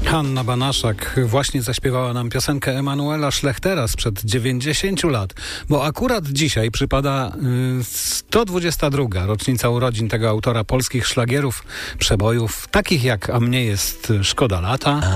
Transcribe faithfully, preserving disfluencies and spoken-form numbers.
Hanna Banaszak właśnie zaśpiewała nam piosenkę Emanuela Szlechtera sprzed dziewięćdziesięciu lat, bo akurat dzisiaj przypada y, sto dwudziesta druga rocznica urodzin tego autora polskich szlagierów, przebojów, takich jak A mnie jest szkoda lata.